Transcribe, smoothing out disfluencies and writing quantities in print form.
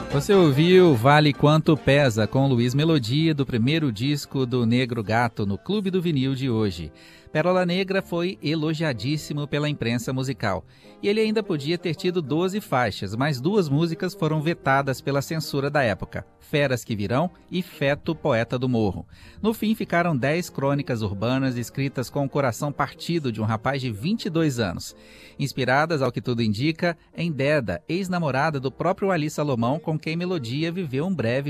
Você ouviu Vale Quanto Pesa com Luiz Melodia do primeiro disco do Negro Gato no Clube do Vinil de hoje. Pérola Negra foi elogiadíssimo pela imprensa musical. E ele ainda podia ter tido 12 faixas, mas 2 músicas foram vetadas pela censura da época: Feras que Virão e Feto, Poeta do Morro. No fim, ficaram 10 crônicas urbanas escritas com o coração partido de um rapaz de 22 anos. Inspiradas, ao que tudo indica, em Deda, ex-namorada do próprio Ali Salomão, com quem Melodia viveu um breve